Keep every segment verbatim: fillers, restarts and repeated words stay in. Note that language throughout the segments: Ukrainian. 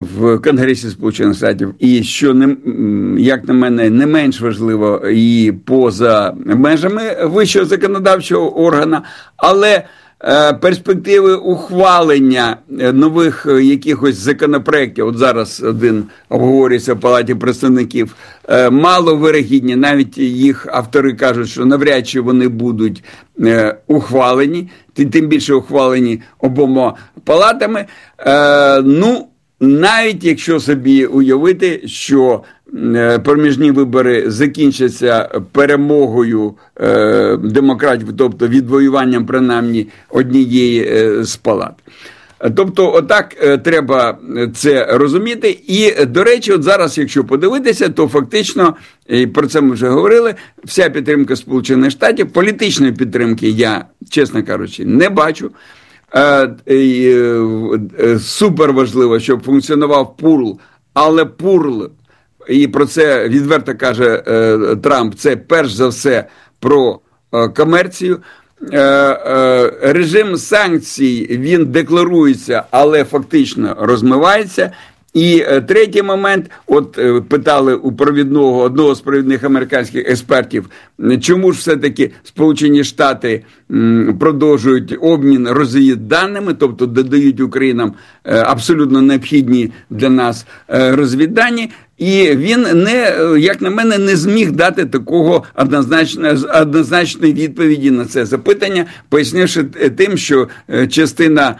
в Конгресі Сполучених Штатів, і, що, не, як на мене, не менш важливо, і поза межами вищого законодавчого органу, але перспективи ухвалення нових якихось законопроєктів, от зараз один обговорюється в Палаті представників, маловирогідні, навіть їх автори кажуть, що навряд чи вони будуть ухвалені, тим більше ухвалені обома палатами. Ну, навіть якщо собі уявити, що проміжні вибори закінчаться перемогою е, демократів, тобто відвоюванням принаймні однієї е, з палат. Тобто отак е, треба це розуміти. І, до речі, от зараз, якщо подивитися, то фактично, і про це ми вже говорили, вся підтримка Сполучених Штатів, політичної підтримки я, чесно кажучи, не бачу. Е, е, е, супер важливо, щоб функціонував пурл, але пурл, і про це відверто каже е, Трамп, це перш за все про е, комерцію. Е, е, режим санкцій, він декларується, але фактично розмивається. І е, третій момент, от е, питали у провідного, одного з провідних американських експертів, чому ж все-таки Сполучені Штати м, продовжують обмін розвідданими, тобто додають Українам е, абсолютно необхідні для нас е, розвіддані. І він, не, як на мене, не зміг дати такого однозначної, однозначної відповіді на це запитання, пояснивши тим, що частина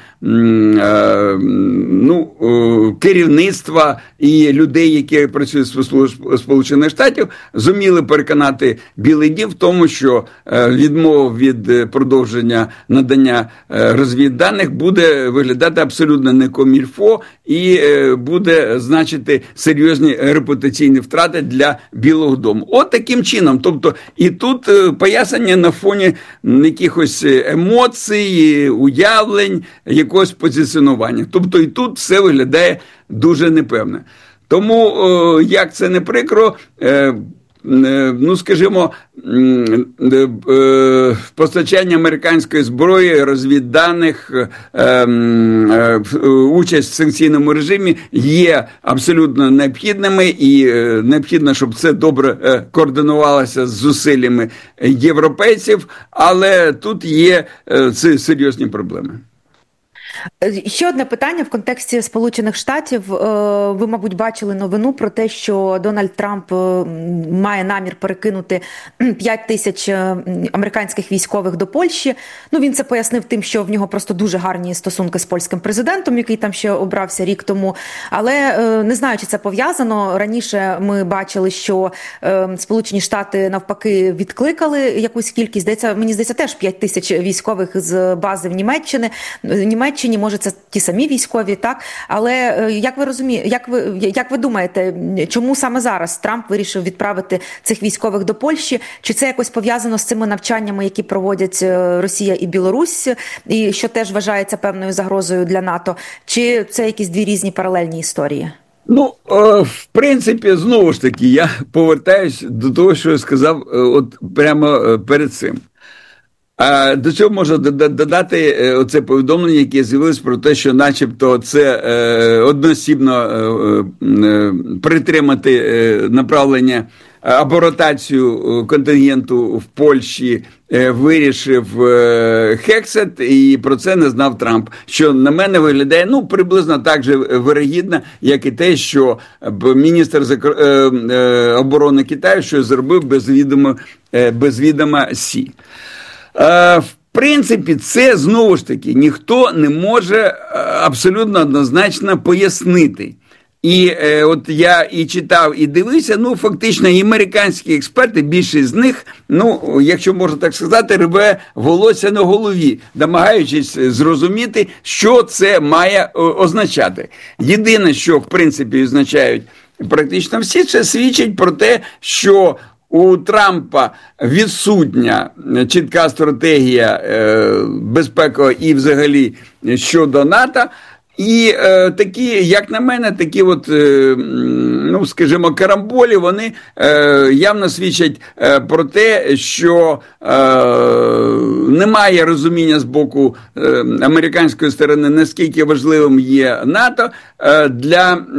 ну, керівництва і людей, які працюють в Сполучених Штатів, зуміли переконати Білий Дім в тому, що відмова від продовження надання розвідданих буде виглядати абсолютно не комільфо і буде значити серйозні репутаційні втрати для Білого дому. От таким чином. Тобто і тут пояснення на фоні якихось емоцій, уявлень, якогось позиціонування. Тобто і тут все виглядає дуже непевно. Тому, як це не прикро, ну, скажімо, постачання американської зброї, розвідданих, участь в санкційному режимі є абсолютно необхідними, і необхідно, щоб це добре координувалося з зусиллями європейців, але тут є серйозні проблеми. Ще одне питання в контексті Сполучених Штатів. Ви, мабуть, бачили новину про те, що Дональд Трамп має намір перекинути п'ять тисяч американських військових до Польщі. Ну, він це пояснив тим, що в нього просто дуже гарні стосунки з польським президентом, який там ще обрався рік тому. Але не знаю, чи це пов'язано. Раніше ми бачили, що Сполучені Штати навпаки відкликали якусь кількість. Здається, мені здається, теж п'ять тисяч військових з бази в Німеччині. Німеччині, може, це ті самі військові, так? Але як ви розумієте, як ви, як ви думаєте, чому саме зараз Трамп вирішив відправити цих військових до Польщі? Чи це якось пов'язано з цими навчаннями, які проводять Росія і Білорусь, і що теж вважається певною загрозою для НАТО? Чи це якісь дві різні паралельні історії? Ну, в принципі, знову ж таки, я повертаюсь до того, що я сказав от прямо перед цим. А до цього можна додати оце повідомлення, яке з'явилось про те, що начебто це одноосібно притримати направлення або ротацію контингенту в Польщі вирішив Хексет, і про це не знав Трамп. Що на мене виглядає, ну, приблизно так же вирогідно, як і те, що міністр оборони Китаю що зробив без відома, без відома Сі. В принципі, це, знову ж таки, ніхто не може абсолютно однозначно пояснити. І е, от я і читав, і дивився, ну, фактично, і американські експерти, більшість з них, ну, якщо можна так сказати, рве волосся на голові, намагаючись зрозуміти, що це має означати. Єдине, що, в принципі, означають практично всі, це свідчить про те, що у Трампа відсутня чітка стратегія е, безпекова і взагалі щодо НАТО. І е, такі, як на мене, такі от, е, ну, скажімо, карамболі, вони е, явно свідчать е, про те, що е, немає розуміння з боку е, американської сторони, наскільки важливим є НАТО е, для